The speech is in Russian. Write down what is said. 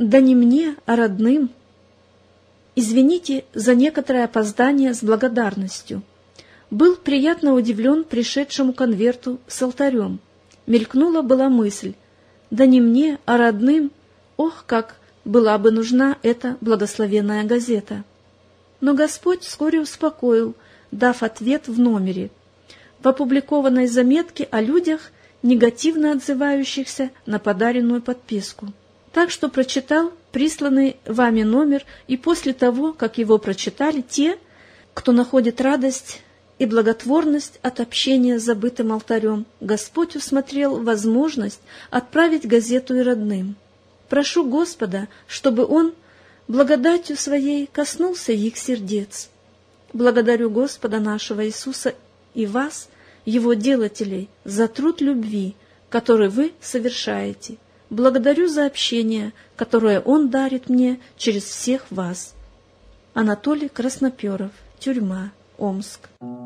да не мне, а родным. Извините за некоторое опоздание с благодарностью. Был приятно удивлен пришедшему конверту с алтарем. Мелькнула была мысль: да не мне, а родным, ох, как была бы нужна эта благословенная газета. Но Господь вскоре успокоил, дав ответ в номере, в опубликованной заметке о людях, негативно отзывающихся на подаренную подписку. Так что прочитал присланный вами номер, и после того, как его прочитали те, кто находит радость и благотворность от общения с забытым алтарем, Господь усмотрел возможность отправить газету и родным. Прошу Господа, чтобы Он благодатью Своей коснулся их сердец. Благодарю Господа нашего Иисуса и вас, Его делателей, за труд любви, который вы совершаете. Благодарю за общение, которое Он дарит мне через всех вас. Анатолий Красноперов, тюрьма, Омск.